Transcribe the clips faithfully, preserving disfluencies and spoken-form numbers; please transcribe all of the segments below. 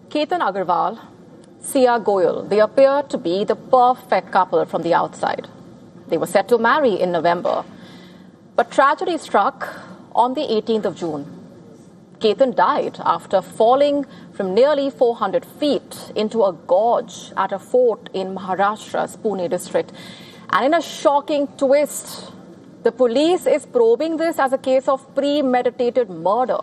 Ketan Agarwal, Sia Goyal, they appear to be the perfect couple from the outside. They were set to marry in November. But tragedy struck on the eighteenth of June. Ketan died after falling from nearly four hundred feet into a gorge at a fort in Maharashtra's Pune district. And in a shocking twist, the police is probing this as a case of premeditated murder.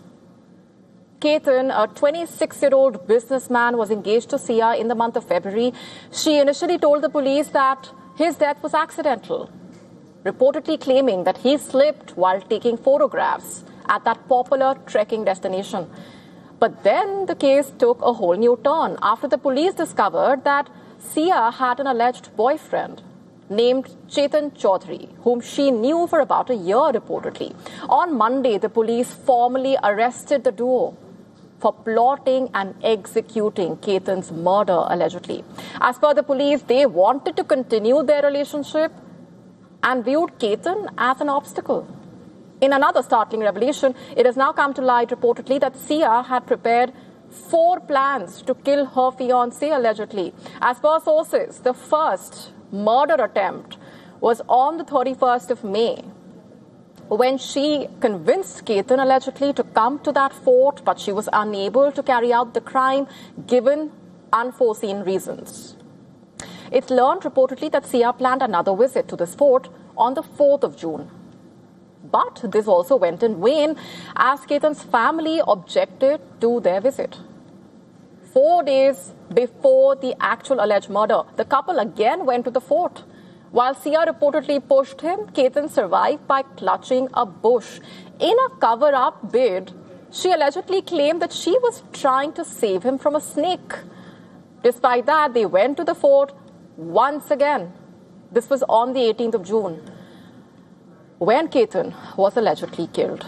Ketan, a twenty-six-year-old businessman, was engaged to Sia in the month of February. She initially told the police that his death was accidental, reportedly claiming that he slipped while taking photographs at that popular trekking destination. But then the case took a whole new turn after the police discovered that Sia had an alleged boyfriend named Chetan Chaudhary, whom she knew for about a year reportedly. On Monday, the police formally arrested the duo for plotting and executing Ketan's murder, allegedly. As per the police, they wanted to continue their relationship and viewed Ketan as an obstacle. In another startling revelation, it has now come to light reportedly that Sia had prepared four plans to kill her fiancé, allegedly. As per sources, the first murder attempt was on the thirty-first of May, when she convinced Ketan, allegedly, to come to that fort, but she was unable to carry out the crime given unforeseen reasons. It's learned reportedly that Sia planned another visit to this fort on the fourth of June. But this also went in vain as Ketan's family objected to their visit. Four days before the actual alleged murder, the couple again went to the fort. While Sia reportedly pushed him, Ketan survived by clutching a bush. In a cover-up bid, she allegedly claimed that she was trying to save him from a snake. Despite that, they went to the fort once again. This was on the eighteenth of June, when Ketan was allegedly killed.